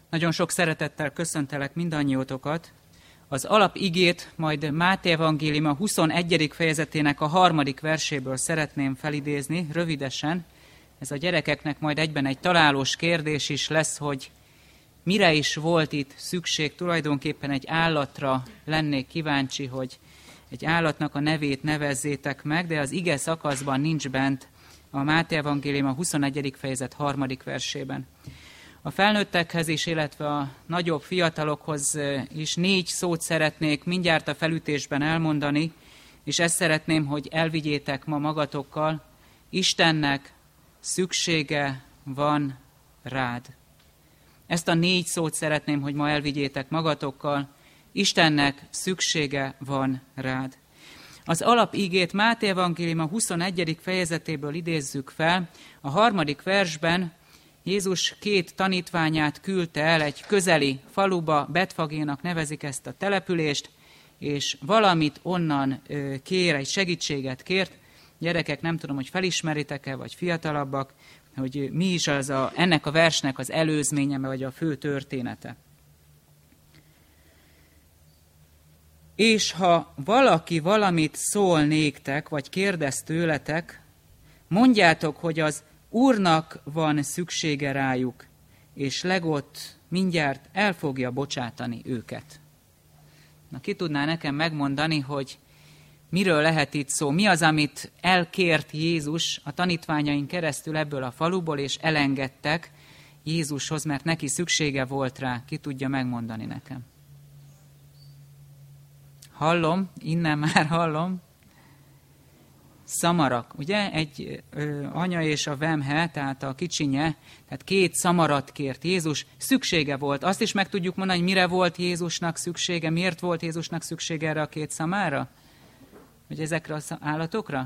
Nagyon sok szeretettel köszöntelek mindannyiótokat. Az alapigét majd Máté evangélium a 21. fejezetének a 3. verséből szeretném felidézni, rövidesen. Ez a gyerekeknek majd egyben egy találós kérdés is lesz, hogy mire is volt itt szükség. Tulajdonképpen egy állatra lennék kíváncsi, hogy egy állatnak a nevét nevezzétek meg, de az ige szakaszban nincs bent a Máté evangélium a 21. fejezet 3. versében. A felnőttekhez is, illetve a nagyobb fiatalokhoz is 4 szót szeretnék mindjárt a felütésben elmondani, és ezt szeretném, hogy elvigyétek ma magatokkal. Istennek szüksége van rád. Ezt a 4 szót szeretném, hogy ma elvigyétek magatokkal. Istennek szüksége van rád. Az alapigét Máté evangélium a 21. fejezetéből idézzük fel. A 3. versben Jézus 2 tanítványát küldte el egy közeli faluba, Betfagénak nevezik ezt a települést, és valamit onnan kér, egy segítséget kért. Gyerekek, nem tudom, hogy felismeritek-e, vagy fiatalabbak, hogy mi is ennek a versnek az előzménye, vagy a fő története. És ha valaki valamit szól néktek, vagy kérdez tőletek, mondjátok, hogy az Úrnak van szüksége rájuk, és legott mindjárt el fogja bocsátani őket. Na, ki tudná nekem megmondani, hogy miről lehet itt szó? Mi az, amit elkért Jézus a tanítványain keresztül ebből a faluból, és elengedtek Jézushoz, mert neki szüksége volt rá? Ki tudja megmondani nekem? Hallom, innen már hallom. Szamarak, ugye? Egy anya és a vemhe, tehát a kicsinye, tehát 2 szamarat kért Jézus, szüksége volt. Azt is meg tudjuk mondani, hogy mire volt Jézusnak szüksége, miért volt Jézusnak szüksége erre a 2 szamára? Vagy ezekre az állatokra?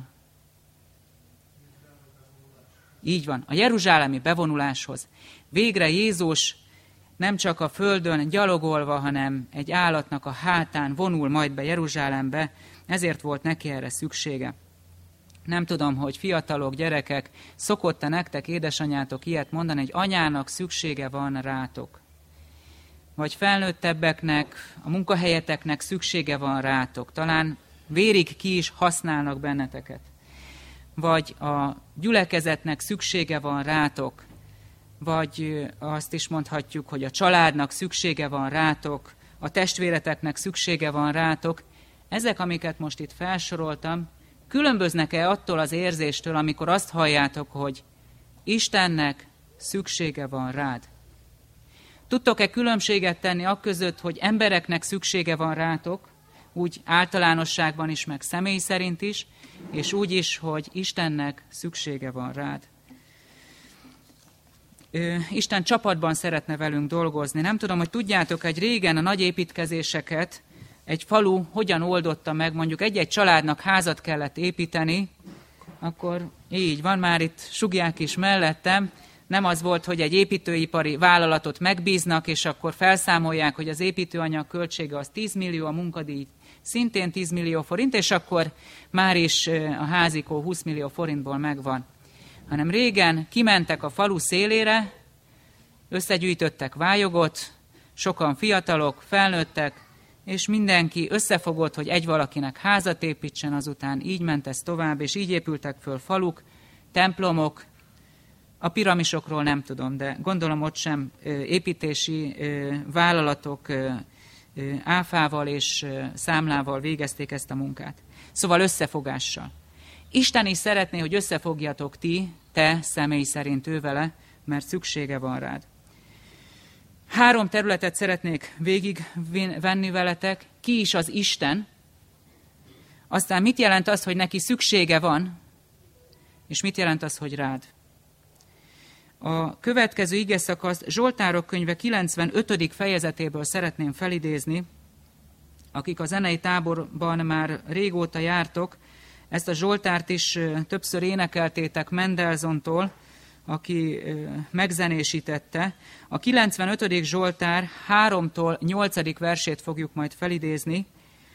Így van, a jeruzsálemi bevonuláshoz. Végre Jézus nem csak a földön gyalogolva, hanem egy állatnak a hátán vonul majd be Jeruzsálembe, ezért volt neki erre szüksége. Nem tudom, hogy fiatalok, gyerekek, szokott-e nektek édesanyátok ilyet mondani, hogy anyának szüksége van rátok. Vagy felnőttebbeknek, a munkahelyeteknek szüksége van rátok. Talán vérig ki is használnak benneteket. Vagy a gyülekezetnek szüksége van rátok. Vagy azt is mondhatjuk, hogy a családnak szüksége van rátok, a testvéreteknek szüksége van rátok. Ezek, amiket most itt felsoroltam, különböznek-e attól az érzéstől, amikor azt halljátok, hogy Istennek szüksége van rád? Tudtok-e különbséget tenni akközött, hogy embereknek szüksége van rátok, úgy általánosságban is, meg személy szerint is, és úgy is, hogy Istennek szüksége van rád? Isten csapatban szeretne velünk dolgozni. Nem tudom, hogy tudjátok, egy régen a nagy építkezéseket egy falu hogyan oldotta meg, mondjuk egy-egy családnak házat kellett építeni, akkor így van, már itt sugják is mellettem, nem az volt, hogy egy építőipari vállalatot megbíznak, és akkor felszámolják, hogy az építőanyag költsége az 10 millió, a munkadíj szintén 10 millió forint, és akkor már is a házikó 20 millió forintból megvan. Hanem régen kimentek a falu szélére, összegyűjtöttek vályogot, sokan fiatalok, felnőttek, és mindenki összefogott, hogy egy valakinek házat építsen, azután így ment ez tovább, és így épültek föl faluk, templomok. A piramisokról nem tudom, de gondolom ott sem építési vállalatok áfával és számlával végezték ezt a munkát. Szóval összefogással. Isten is szeretné, hogy összefogjatok te személy szerint ővele, mert szüksége van rád. 3 területet szeretnék végigvenni veletek. Ki is az Isten? Aztán mit jelent az, hogy neki szüksége van? És mit jelent az, hogy rád? A következő igeszakaszt Zsoltárok könyve 95. fejezetéből szeretném felidézni. Akik a zenei táborban már régóta jártok, ezt a Zsoltárt is többször énekeltétek Mendelsontól, aki megzenésítette. A 95. Zsoltár 3-tól 8. versét fogjuk majd felidézni.